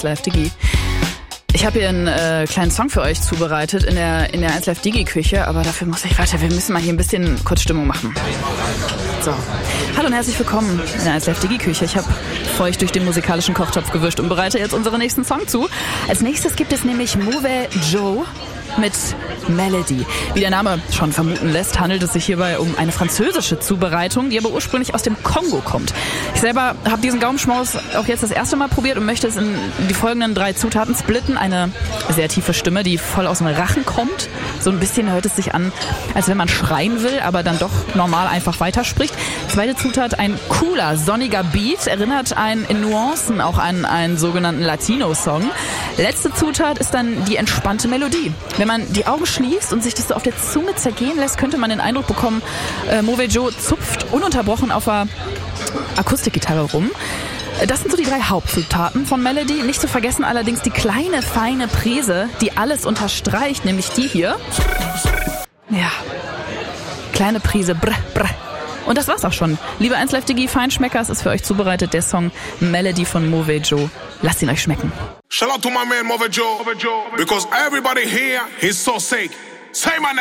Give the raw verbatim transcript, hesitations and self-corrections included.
Live Digi. Ich habe hier einen äh, kleinen Song für euch zubereitet in der in der eins Live Digi Küche, aber dafür muss ich, warte, wir müssen mal hier ein bisschen kurz Stimmung machen. So. Hallo und herzlich willkommen in der eins Live Digi Küche. Ich habe feucht durch den musikalischen Kochtopf gewischt und bereite jetzt unseren nächsten Song zu. Als nächstes gibt es nämlich Mauvais Joe mit Melody. Wie der Name schon vermuten lässt, handelt es sich hierbei um eine französische Zubereitung, die aber ursprünglich aus dem Kongo kommt. Ich selber habe diesen Gaumenschmaus auch jetzt das erste Mal probiert und möchte es in die folgenden drei Zutaten splitten. Eine sehr tiefe Stimme, die voll aus dem Rachen kommt. So ein bisschen hört es sich an, als wenn man schreien will, aber dann doch normal einfach weiterspricht. Zweite Zutat, ein cooler, sonniger Beat, erinnert einen in Nuancen auch an einen sogenannten Latino-Song. Letzte Zutat ist dann die entspannte Melodie. Wenn man die Augen schließt und sich das so auf der Zunge zergehen lässt, könnte man den Eindruck bekommen, äh, Mauvais Joe zupft ununterbrochen auf der Akustikgitarre rum. Das sind so die drei Hauptzutaten von Melody. Nicht zu vergessen allerdings die kleine, feine Prise, die alles unterstreicht, nämlich die hier. Ja, kleine Prise, brr, brr. Und das war's auch schon. Liebe eins Live Digi Feinschmecker, es ist für euch zubereitet der Song Melody von Mauvais Joe. Lasst ihn euch schmecken. Shout out to my man Mauvais Joe, because everybody here is so sick. Say my name.